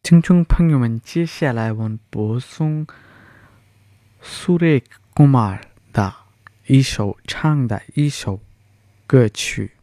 听众朋友们，接下来我们播送苏雷古马的一首唱的一首歌曲。